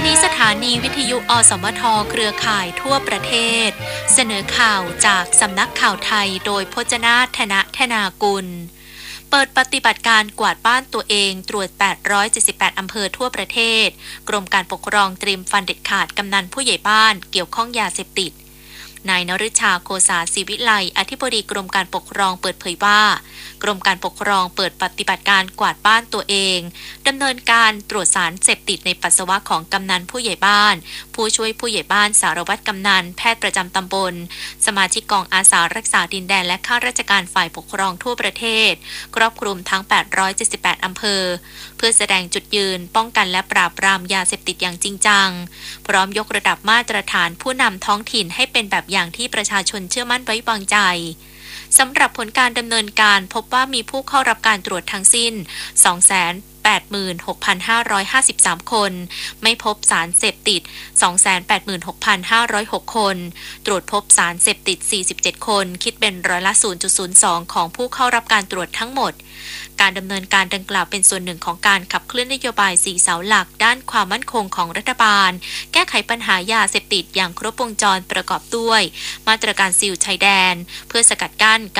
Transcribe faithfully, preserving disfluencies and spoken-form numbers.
นี้สถานีวิทยุอสมทเครือข่ายทั่วประเทศเสนอข่าวจากสำนักข่าวไทยโดยพจนาถนะธนากุลเปิดปฏิบัติการกวาดบ้านตัวเองตรวจแปดร้อยเจ็ดสิบแปดอำเภอทั่วประเทศกรมการปกครองเตรียมฟันเด็ดขาดกำนันผู้ใหญ่บ้านเกี่ยวข้องยาเสพติดนายนฤชาโคสาศิวิไลอธิบดีกรมการปกครองเปิดเผยว่ากรมการปกครองเปิดปฏิบัติการกวาดบ้านตัวเองดำเนินการตรวจสารเสพติดในปัสสาวะของกำนันผู้ใหญ่บ้านผู้ช่วยผู้ใหญ่บ้านสารวัตรกำนันแพทย์ประจำตำบลสมาชิกกองอาสารักษาดินแดนและข้าราชการฝ่ายปกครองทั่วประเทศครอบคลุมทั้งแปดร้อยเจ็ดสิบแปดอำเภอเพื่อแสดงจุดยืนป้องกันและปราบปรามยาเสพติดอย่างจริงจังพร้อมยกระดับมาตรฐานผู้นำท้องถิ่นให้เป็นแบบอย่างที่ประชาชนเชื่อมั่นไว้วางใจสำหรับผลการดำเนินการพบว่ามีผู้เข้ารับการตรวจทั้งสิ้น สองแสนแปดหมื่นหกพันห้าร้อยห้าสิบสาม คนไม่พบสารเสพติด สองแสนแปดหมื่นหกพันห้าร้อยหก คนตรวจพบสารเสพติดสี่สิบเจ็ดคนคิดเป็นร้อยละ ศูนย์จุดศูนย์สอง ของผู้เข้ารับการตรวจทั้งหมดการดำเนินการดังกล่าวเป็นส่วนหนึ่งของการขับเคลื่อนนโยบายสี่เสาหลักด้านความมั่นคงของรัฐบาลแก้ไขปัญหายาเสพติดอย่างครบวงจรประกอบด้วยมาตรการซีลชายแดนเพื่อสกัดกั้น